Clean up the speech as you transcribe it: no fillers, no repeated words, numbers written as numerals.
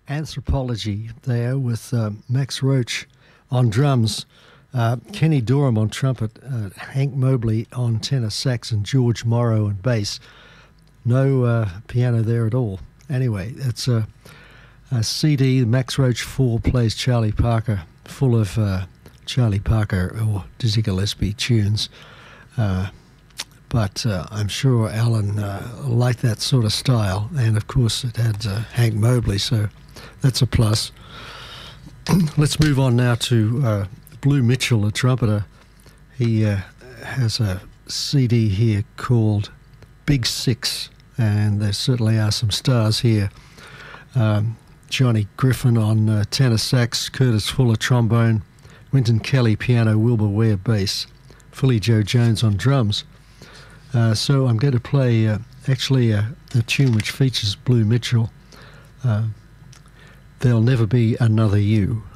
Anthropology there with Max Roach on drums, Kenny Dorham on trumpet, Hank Mobley on tenor sax, and George Morrow on bass. No piano there at all. Anyway, it's a CD, Max Roach 4 plays Charlie Parker, full of Charlie Parker or Dizzy Gillespie tunes. But I'm sure Alan liked that sort of style. And, of course, it had Hank Mobley, so that's a plus. Let's move on now to Blue Mitchell, a trumpeter. He has a CD here called Big Six, and there certainly are some stars here. Johnny Griffin on tenor sax, Curtis Fuller trombone, Wynton Kelly piano, Wilbur Ware bass, Philly Joe Jones on drums. So I'm going to play actually a tune which features Blue Mitchell, There'll Never Be Another You.